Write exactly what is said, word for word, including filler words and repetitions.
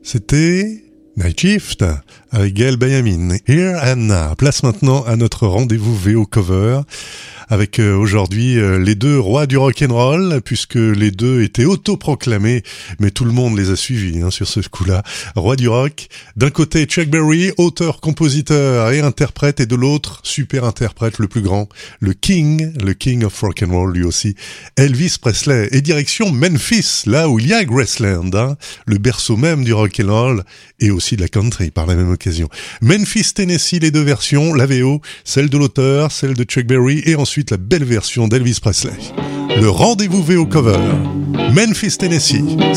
C'était Night Shift avec Gaël Benyamin. Here and Now. Place maintenant à notre rendez-vous V O Cover avec euh, aujourd'hui euh, les deux rois du rock'n'roll, puisque les deux étaient autoproclamés, mais tout le monde les a suivis hein, sur ce coup-là. Roi du rock, d'un côté Chuck Berry, auteur, compositeur et interprète, et de l'autre, super interprète, le plus grand, le King, le King of Rock'n'Roll lui aussi, Elvis Presley. Et direction Memphis, là où il y a Graceland, hein, le berceau même du rock'n'roll et aussi de la country par la même occasion. Memphis, Tennessee, les deux versions, la V O, celle de l'auteur, celle de Chuck Berry, et ensuite la belle version d'Elvis Presley. Le rendez-vous V O Cover, Memphis, Tennessee,